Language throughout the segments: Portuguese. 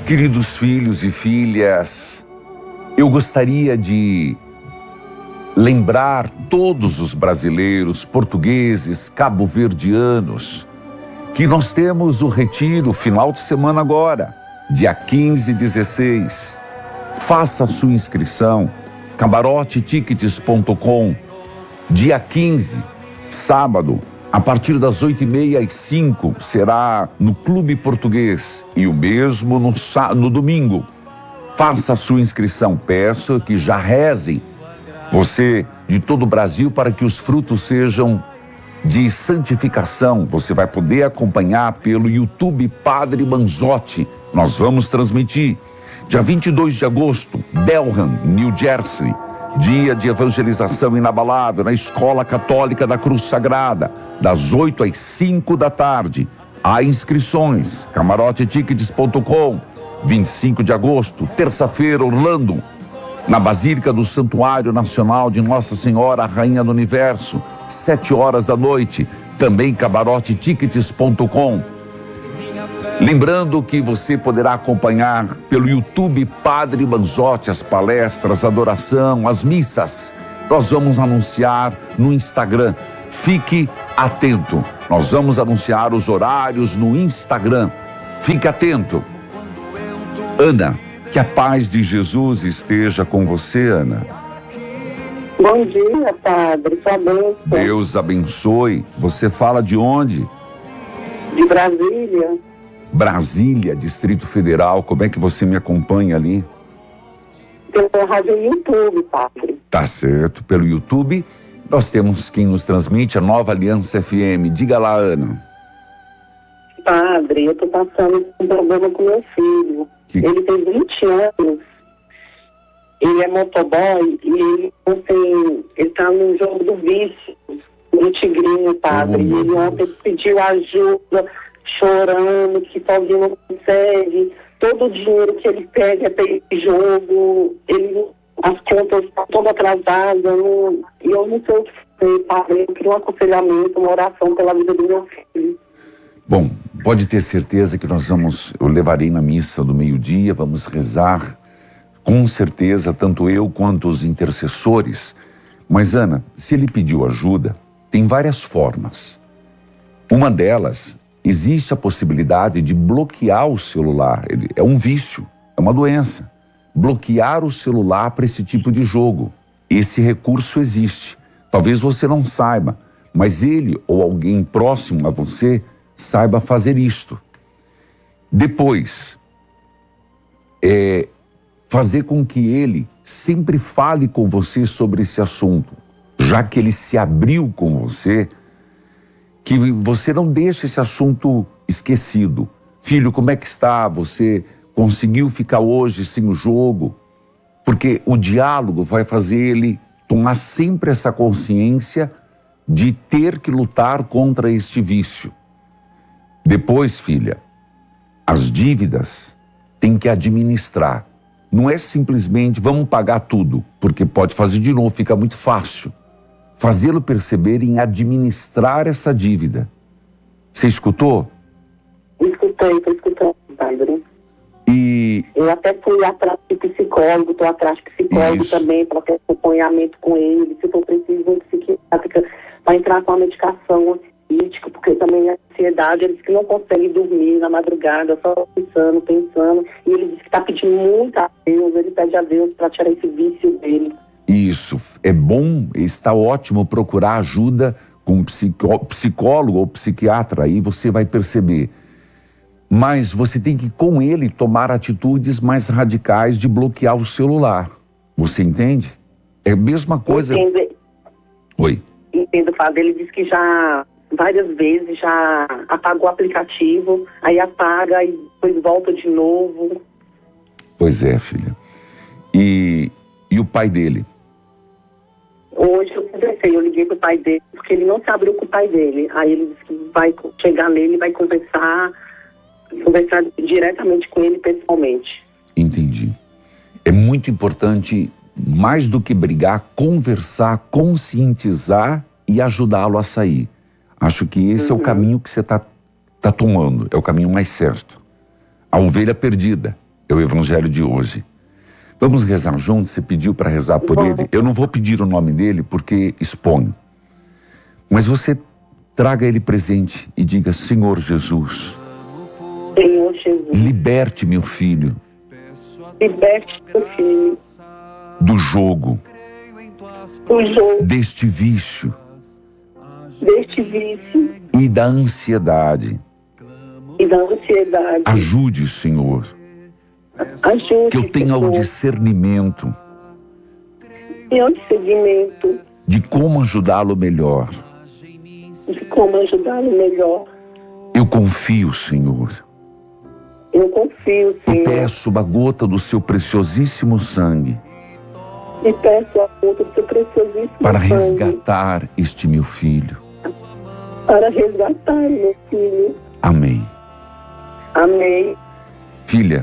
Queridos filhos e filhas, eu gostaria de lembrar todos os brasileiros, portugueses, cabo-verdianos, que nós temos o retiro final de semana agora, dia 15 e 16. Faça a sua inscrição, camarotetickets.com, dia 15, sábado, a partir das 8h30 às 5, será no Clube Português, e o mesmo no domingo. Faça a sua inscrição, peço que já rezem, você de todo o Brasil, para que os frutos sejam de santificação. Você vai poder acompanhar pelo YouTube Padre Manzotti. Nós vamos transmitir. Dia 22 de agosto, Belham, New Jersey. Dia de evangelização inabalável na Escola Católica da Cruz Sagrada, das 8 às 5 da tarde. Há inscrições, camarotetickets.com. 25 de agosto, terça-feira, Orlando, na Basílica do Santuário Nacional de Nossa Senhora, Rainha do Universo, 7 horas da noite, também camarotetickets.com. Lembrando que você poderá acompanhar pelo YouTube Padre Manzotti as palestras, a adoração, as missas. Nós vamos anunciar no Instagram. Fique atento. Nós vamos anunciar os horários no Instagram. Fique atento. Ana, que a paz de Jesus esteja com você, Ana. Bom dia, Padre. Sua bênção. Deus abençoe. Você fala de onde? De Brasília. Brasília, Distrito Federal. Como é que você me acompanha ali? Pela rádio YouTube, Padre. Tá certo. Pelo YouTube, nós temos quem nos transmite, a Nova Aliança FM. Diga lá, Ana. Padre, eu tô passando um problema com meu filho. Ele tem 20 anos. Ele é motoboy e ele tá no jogo do vício, do Tigrinho, Padre. E ele ontem pediu ajuda, chorando, que sozinho não consegue. Todo o dinheiro que ele pega é para esse jogo. As contas estão todas atrasadas. E eu não sei o que fazer, Padre. Eu queria um aconselhamento, uma oração pela vida do meu filho. Bom, pode ter certeza que eu levarei na missa do meio-dia, vamos rezar, com certeza, tanto eu quanto os intercessores. Mas, Ana, se ele pediu ajuda, tem várias formas. Uma delas, existe a possibilidade de bloquear o celular. É um vício, é uma doença. Bloquear o celular para esse tipo de jogo. Esse recurso existe. Talvez você não saiba, mas ele ou alguém próximo a você saiba fazer isto. Depois, fazer com que ele sempre fale com você sobre esse assunto, já que ele se abriu com você, que você não deixe esse assunto esquecido. Filho, como é que está? Você conseguiu ficar hoje sem o jogo? Porque o diálogo vai fazer ele tomar sempre essa consciência de ter que lutar contra este vício. Depois, filha, as dívidas tem que administrar. Não é simplesmente vamos pagar tudo, porque pode fazer de novo, fica muito fácil. Fazê-lo perceber em administrar essa dívida. Você escutou? Estou escutando, Padre. E eu até fui atrás de psicólogo, estou atrás de psicólogo também, para ter acompanhamento com ele, se for preciso, um psiquiátrica, para entrar com a medicação ansiolítica, porque também a ansiedade, ele diz que não consegue dormir na madrugada, só pensando, e ele diz que está pedindo muito a Deus, ele pede a Deus para tirar esse vício dele. Isso, é bom, está ótimo procurar ajuda com um psicólogo ou psiquiatra, aí você vai perceber. Mas você tem que, com ele, tomar atitudes mais radicais de bloquear o celular. Você entende? É a mesma coisa... Entendo. Oi? Entendo, Padre. Ele disse que já, várias vezes, já apagou o aplicativo, aí apaga e depois volta de novo. Pois é, filha. E o pai dele? Hoje eu conversei, eu liguei pro pai dele, porque ele não se abriu com o pai dele. Aí ele disse que vai chegar nele e vai conversar diretamente com ele pessoalmente. Entendi. É muito importante, mais do que brigar, conversar, conscientizar e ajudá-lo a sair. Acho que esse é o caminho que você tá tomando, é o caminho mais certo. A ovelha perdida, É o evangelho de hoje. Vamos rezar juntos? Você pediu para rezar por ele? Eu não vou pedir o nome dele porque expõe. Mas você traga ele presente e diga: Senhor Jesus, Senhor Jesus, liberte meu filho liberte meu filho do jogo, deste vício e da ansiedade. Ajude, Senhor, que eu tenha o discernimento de como ajudá-lo melhor. Eu confio, Senhor. E peço uma gota do seu preciosíssimo sangue para resgatar este meu filho. Amém. Filha,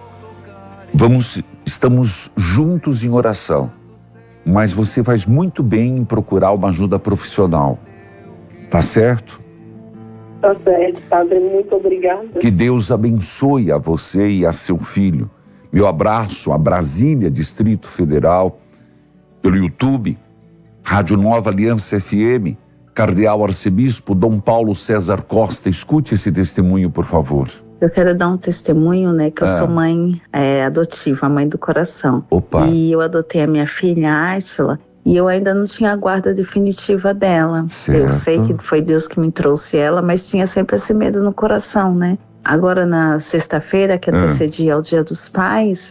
estamos juntos em oração, mas você faz muito bem em procurar uma ajuda profissional. Tá certo? Tá certo, Padre, muito obrigada. Que Deus abençoe a você e a seu filho. Meu abraço a Brasília, Distrito Federal, pelo YouTube, Rádio Nova Aliança FM, Cardeal Arcebispo Dom Paulo César Costa. Escute esse testemunho, por favor. Eu quero dar um testemunho, né, que eu sou mãe adotiva, mãe do coração. Opa. E eu adotei a minha filha, Átila, e eu ainda não tinha a guarda definitiva dela. Certo. Eu sei que foi Deus que me trouxe ela, mas tinha sempre esse medo no coração, né? Agora, na sexta-feira, que antecedia ao Dia dos Pais,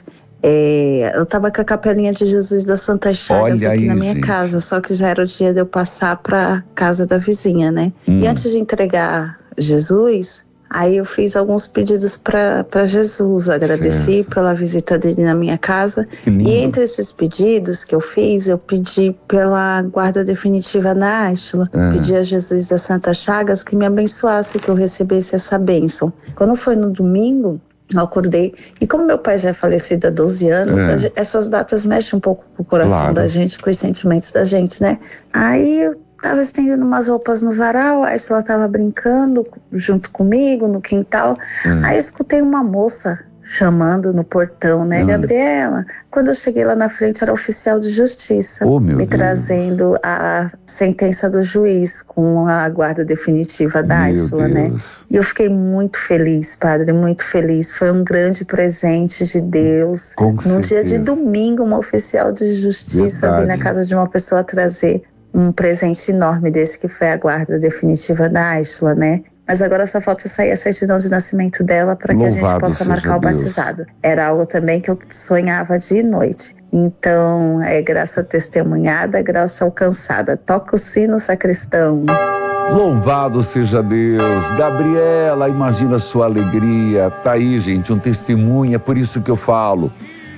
eu tava com a capelinha de Jesus da Santa Chagas aqui na minha casa, só que já era o dia de eu passar pra casa da vizinha, né? E antes de entregar Jesus, aí eu fiz alguns pedidos para Jesus, agradeci pela visita dele na minha casa. E entre esses pedidos que eu fiz, eu pedi pela guarda definitiva da Átila. Pedi a Jesus da Santa Chagas que me abençoasse, que eu recebesse essa bênção. Quando foi no domingo, eu acordei, e como meu pai já é falecido há 12 anos, essas datas mexem um pouco com o coração da gente, com os sentimentos da gente, né? Aí eu tava estendendo umas roupas no varal, a Átila tava brincando junto comigo no quintal. Aí eu escutei uma moça chamando no portão, né? Gabriela. Quando eu cheguei lá na frente, era oficial de justiça, me trazendo a sentença do juiz com a guarda definitiva da Átila, né? E eu fiquei muito feliz, Padre, muito feliz. Foi um grande presente de Deus. Num dia de domingo, uma oficial de justiça vir na casa de uma pessoa trazer um presente enorme desse, que foi a guarda definitiva da Átila, né? Mas agora só falta sair a certidão de nascimento dela para que a gente possa marcar o batizado. Era algo também que eu sonhava dia e noite. Então, graça testemunhada, graça alcançada. Toca o sino, sacristão. Louvado seja Deus. Gabriela, imagina a sua alegria. Tá aí, gente, um testemunho. É por isso que eu falo.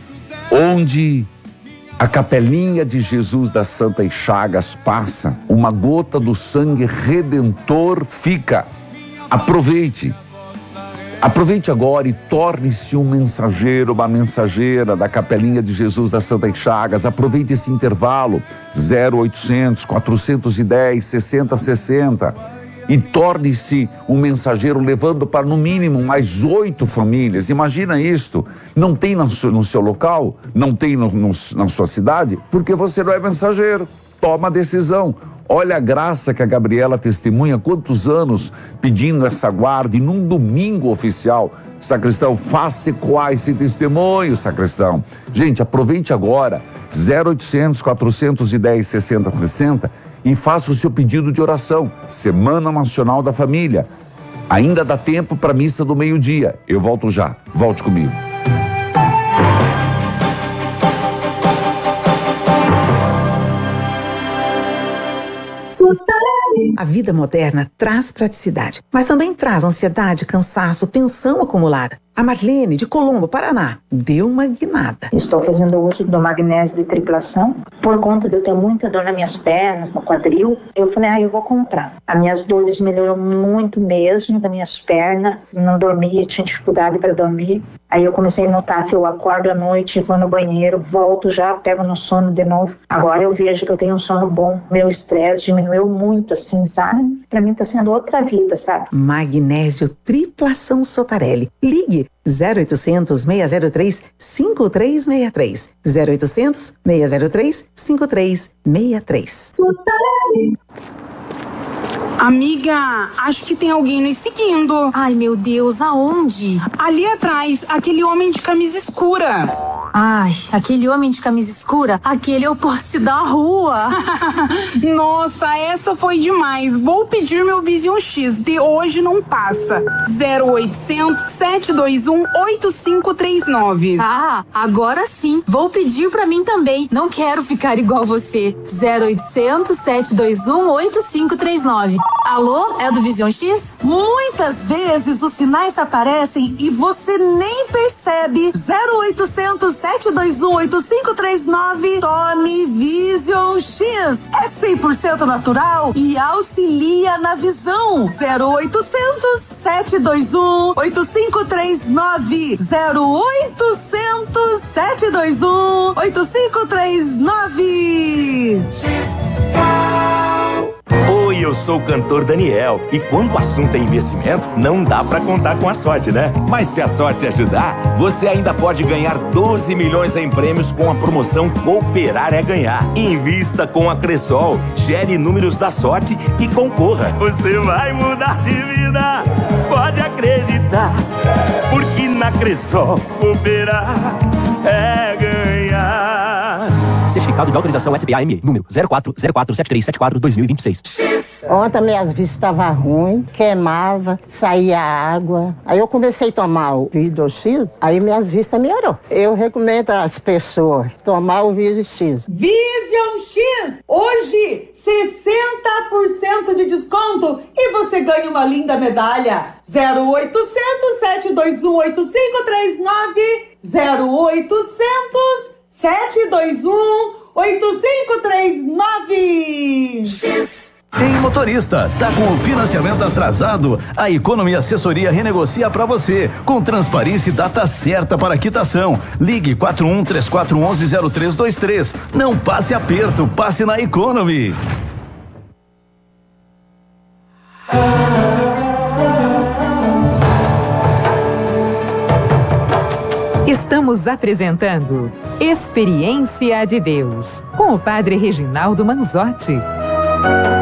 Onde a capelinha de Jesus das Santas Chagas passa, uma gota do sangue redentor fica. Aproveite agora e torne-se um mensageiro, uma mensageira da capelinha de Jesus das Santas Chagas. Aproveite esse intervalo, 0800 410 6060, e torne-se um mensageiro, levando para no mínimo mais 8 famílias. Imagina isto, não tem no seu local, não tem na sua cidade, porque você não é mensageiro. Toma a decisão. Olha a graça que a Gabriela testemunha, quantos anos pedindo essa guarda, e num domingo oficial. Sacristão, faça ecoar esse testemunho, sacristão. Gente, aproveite agora, 0800 410 6060, e faça o seu pedido de oração. Semana Nacional da Família. Ainda dá tempo para a missa do meio-dia. Eu volto já. Volte comigo. A vida moderna traz praticidade, mas também traz ansiedade, cansaço, tensão acumulada. A Marlene, de Colombo, Paraná, deu uma guinada. Estou fazendo uso do magnésio de triplação. Por conta de eu ter muita dor nas minhas pernas, no quadril, eu falei, eu vou comprar. As minhas dores melhoram muito mesmo, das minhas pernas. Não dormia, tinha dificuldade para dormir. Aí eu comecei a notar que eu acordo à noite, vou no banheiro, volto já, pego no sono de novo. Agora eu vejo que eu tenho um sono bom, meu estresse diminuiu muito, assim, sabe? Pra mim tá sendo outra vida, sabe? Magnésio Triplação Sotarelli. Ligue 0800 603 5363. 0800 603 5363. Amiga, acho que tem alguém nos seguindo. Ai, meu Deus, aonde? Ali atrás, aquele homem de camisa escura. Ai, aquele homem de camisa escura, aquele é o poste da rua. Nossa, essa foi demais. Vou pedir meu Vision X, de hoje não passa. 0800 721 8539. Ah, agora sim. Vou pedir pra mim também. Não quero ficar igual você. 0800 721 8539. Alô, é do Vision X? Muitas vezes os sinais aparecem e você nem percebe. 0800 721 8539. Tome Vision X. É 100% natural e auxilia na visão. 0800 721 8539. 0800 721 8539. Oi, eu sou o cantor Daniel e quando o assunto é investimento, não dá pra contar com a sorte, né? Mas se a sorte ajudar, você ainda pode ganhar 12 milhões em prêmios com a promoção Cooperar é Ganhar. Invista com a Cressol, gere números da sorte e concorra. Você vai mudar de vida, pode acreditar, porque na Cressol cooperar é ganhar. Certificado de autorização SPA-ME, número 04047374-2026. Ontem minhas vistas estavam ruins, queimava, saía água. Aí eu comecei a tomar o Vision X, aí minhas vistas melhorou. Eu recomendo às pessoas tomar o Vision X. Vision X! Hoje, 60% de desconto e você ganha uma linda medalha. 0800 721 8539. 0800 721 8539. Tem motorista, tá com o financiamento atrasado? A Economy Assessoria renegocia para você, com transparência e data certa para quitação. Ligue 4134110323. Não passe aperto, passe na Economy. Estamos apresentando Experiência de Deus, com o Padre Reginaldo Manzotti.